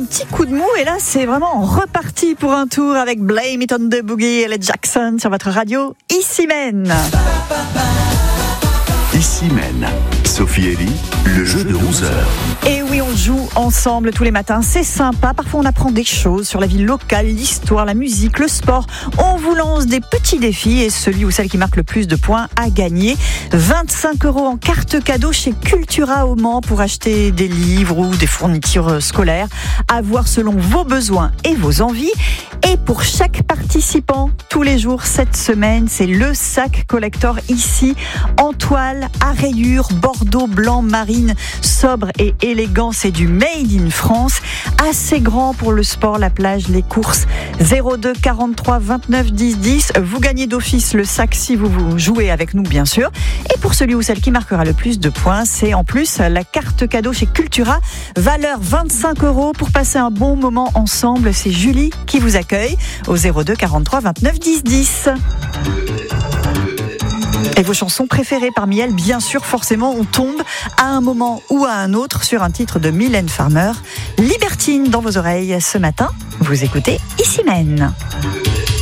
petit coup de mou et là c'est vraiment reparti pour un tour avec Blame It on the Boogie et les Jackson sur votre radio Ici Mène. Ici Mène, Sophie Elie, le jeu de 11h. Et oui, on joue ensemble tous les matins, c'est sympa. Parfois on apprend des choses sur la vie locale, l'histoire, la musique, le sport. On vous lance des petits défis et celui ou celle qui marque le plus de points a gagné 25 € en carte cadeau chez Cultura au Mans pour acheter des livres ou des fournitures scolaires. À voir selon vos besoins et vos envies. Et pour chaque participant, tous les jours cette semaine, c'est le sac collector ici, en toile, à rayures, bordeaux, blanc, marine, sobre et élégant. C'est du Made in France, assez grand pour le sport, la plage, les courses. 02 43 29 10 10. Vous gagnez d'office le sac si vous jouez avec nous, bien sûr. Et pour celui ou celle qui marquera le plus de points, c'est en plus la carte cadeau chez Cultura, valeur 25 € pour passer un bon moment ensemble. C'est Julie qui vous accueille au 02 43 29 10 10. Et vos chansons préférées parmi elles, bien sûr, forcément, on tombe à un moment ou à un autre sur un titre de Mylène Farmer. Libertine dans vos oreilles ce matin, vous écoutez Ici Mène.